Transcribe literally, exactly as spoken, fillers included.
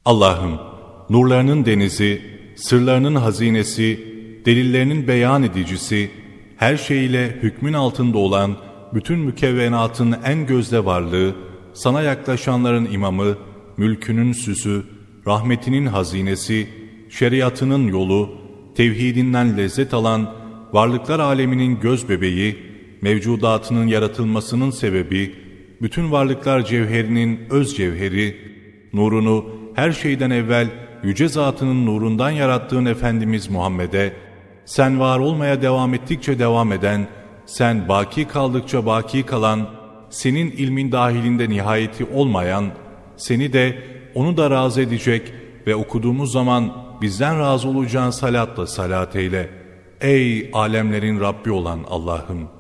Allah'ım, nurlarının denizi, sırlarının hazinesi, delillerinin beyan edicisi, her şeyiyle hükmün altında olan bütün mükevvenatın en gözde varlığı, sana yaklaşanların imamı, mülkünün süsü, rahmetinin hazinesi, şeriatının yolu, tevhidinden lezzet alan, varlıklar aleminin göz bebeği, mevcudatının yaratılmasının sebebi, bütün varlıklar cevherinin öz cevheri, nurunu her şeyden evvel yüce zatının nurundan yarattığın Efendimiz Muhammed'e, sen var olmaya devam ettikçe devam eden, sen baki kaldıkça baki kalan, senin ilmin dahilinde nihayeti olmayan, seni de onu da razı edecek ve okuduğumuz zaman bizden razı olacağın salatla salat eyle. Ey alemlerin Rabbi olan Allah'ım!